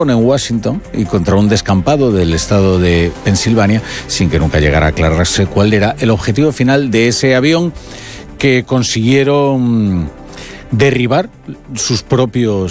en Washington y contra un descampado del estado de Pensilvania, sin que nunca llegara a aclararse cuál era el objetivo final de ese avión que consiguieron derribar sus propios